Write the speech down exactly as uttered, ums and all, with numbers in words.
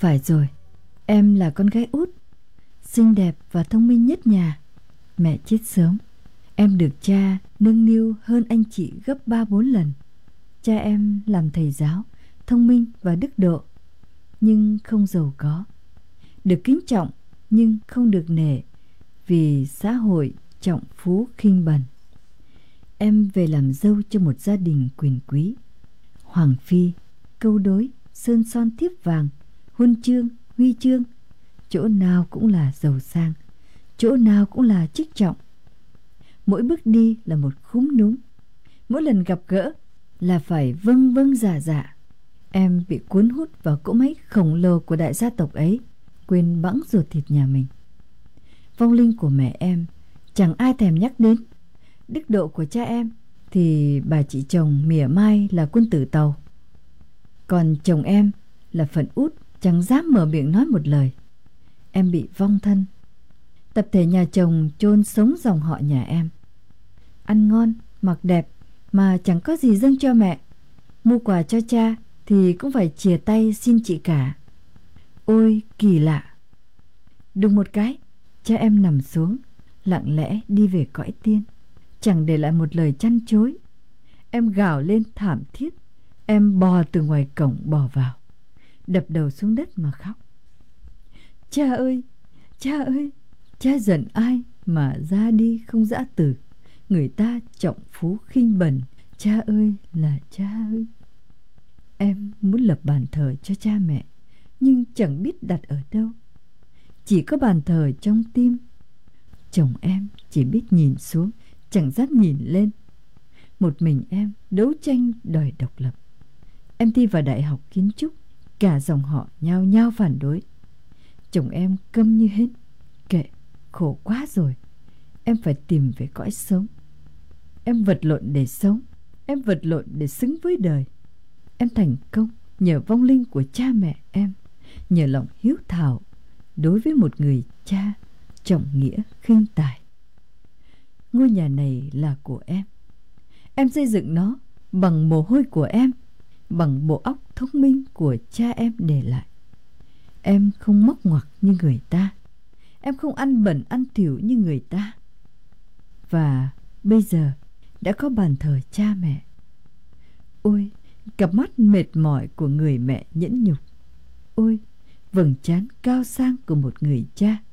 Phải rồi, em là con gái út, xinh đẹp và thông minh nhất nhà. Mẹ chết sớm, em được cha nâng niu hơn anh chị gấp ba bốn lần. Cha em làm thầy giáo, thông minh và đức độ, nhưng không giàu có. Được kính trọng nhưng không được nể, vì xã hội trọng phú khinh bần. Em về làm dâu cho một gia đình quyền quý. Hoàng phi, câu đối, sơn son thiếp vàng, huân chương, huy chương, chỗ nào cũng là giàu sang, chỗ nào cũng là chức trọng. Mỗi bước đi là một khúm núm, mỗi lần gặp gỡ là phải vâng vâng dạ dạ. Em bị cuốn hút vào cỗ máy khổng lồ của đại gia tộc ấy, quên bẵng ruột thịt nhà mình. Vong linh của mẹ em chẳng ai thèm nhắc đến. Đức độ của cha em thì bà chị chồng mỉa mai là quân tử tàu. Còn chồng em là phận út, chẳng dám mở miệng nói một lời. Em bị vong thân. Tập thể nhà chồng chôn sống dòng họ nhà em. Ăn ngon, mặc đẹp mà chẳng có gì dâng cho mẹ. Mua quà cho cha thì cũng phải chìa tay xin chị cả. Ôi kỳ lạ. Đùng một cái, cha em nằm xuống, lặng lẽ đi về cõi tiên, chẳng để lại một lời chăn chối. Em gào lên thảm thiết. Em bò từ ngoài cổng bò vào, đập đầu xuống đất mà khóc. Cha ơi, cha ơi, cha giận ai mà ra đi không dã từ. Người ta trọng phú khinh bần, cha ơi là cha ơi. Em muốn lập bàn thờ cho cha mẹ, nhưng chẳng biết đặt ở đâu. Chỉ có bàn thờ trong tim. Chồng em chỉ biết nhìn xuống, chẳng dám nhìn lên. Một mình em đấu tranh đòi độc lập. Em thi vào đại học kiến trúc, cả dòng họ nhao nhao phản đối. Chồng em câm như hến. Kệ, khổ quá rồi. Em phải tìm về cõi sống. Em vật lộn để sống, em vật lộn để xứng với đời. Em thành công nhờ vong linh của cha mẹ em, nhờ lòng hiếu thảo đối với một người cha trọng nghĩa khinh tài. Ngôi nhà này là của em. Em xây dựng nó bằng mồ hôi của em, bằng bộ óc thông minh của cha em để lại. Em không móc ngoặc như người ta, em không ăn bẩn ăn thỉu như người ta. Và bây giờ đã có bàn thờ cha mẹ. Ôi, cặp mắt mệt mỏi của người mẹ nhẫn nhục. Ôi, vầng trán cao sang của một người cha